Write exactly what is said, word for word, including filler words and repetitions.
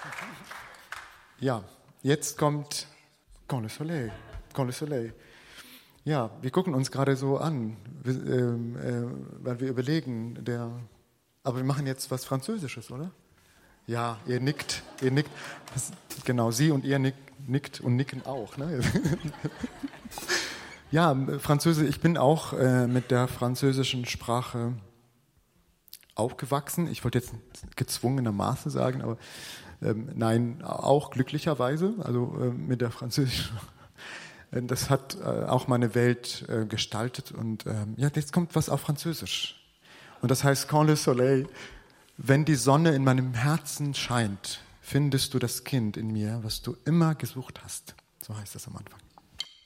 Ja, jetzt kommt Quand le soleil, Quand le soleil. Ja, wir gucken uns gerade so an, wir, ähm, äh, weil wir überlegen, der, aber wir machen jetzt was Französisches, oder? Ja, ihr nickt, ihr nickt, das, genau, Sie und ihr nickt, nickt und nicken auch, ne? Ja, Französisch, ich bin auch äh, mit der französischen Sprache aufgewachsen. Ich wollte jetzt gezwungenermaßen sagen, aber ähm, nein, auch glücklicherweise, also äh, mit der französischen Sprache. Das hat äh, auch meine Welt äh, gestaltet und ähm, ja, jetzt kommt was auf Französisch. Und das heißt Quand le soleil, wenn die Sonne in meinem Herzen scheint, findest du das Kind in mir, was du immer gesucht hast. So heißt das am Anfang.